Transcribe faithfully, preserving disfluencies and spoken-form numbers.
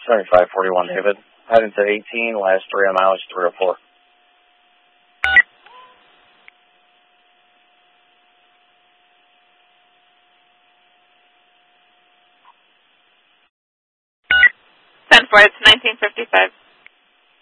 seventy-five forty-one, David. Heading to eighteen, last three on mileage three oh four. ten four, it's nineteen fifty-five.